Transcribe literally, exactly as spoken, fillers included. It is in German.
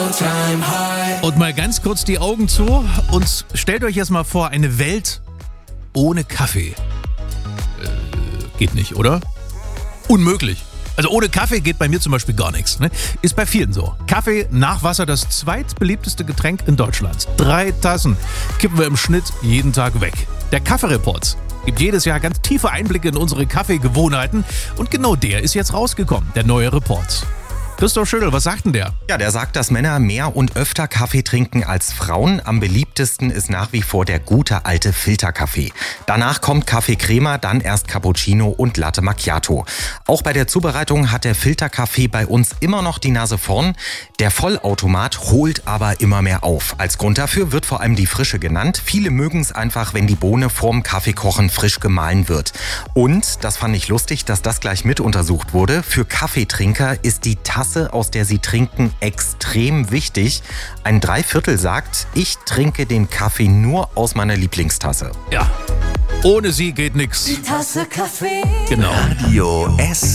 Und mal ganz kurz die Augen zu und stellt euch jetzt mal vor, eine Welt ohne Kaffee. Äh, geht nicht, oder? Unmöglich. Also ohne Kaffee geht bei mir zum Beispiel gar nichts. Ne? Ist bei vielen so. Kaffee nach Wasser das zweitbeliebteste Getränk in Deutschland. Drei Tassen kippen wir im Schnitt jeden Tag weg. Der Kaffee-Report gibt jedes Jahr ganz tiefe Einblicke in unsere Kaffeegewohnheiten. Und genau der ist jetzt rausgekommen, der neue Report. Christoph Schödel, was sagt denn der? Ja, der sagt, dass Männer mehr und öfter Kaffee trinken als Frauen. Am beliebtesten ist nach wie vor der gute alte Filterkaffee. Danach kommt Kaffee Crema, dann erst Cappuccino und Latte Macchiato. Auch bei der Zubereitung hat der Filterkaffee bei uns immer noch die Nase vorn. Der Vollautomat holt aber immer mehr auf. Als Grund dafür wird vor allem die Frische genannt. Viele mögen es einfach, wenn die Bohne vorm Kaffeekochen frisch gemahlen wird. Und, das fand ich lustig, dass das gleich mit untersucht wurde, für Kaffeetrinker ist die Tasse, aus der sie trinken, extrem wichtig. Ein Dreiviertel sagt, ich trinke den Kaffee nur aus meiner Lieblingstasse. Ja, ohne sie geht nix. Die Tasse Kaffee. Genau. Radio S.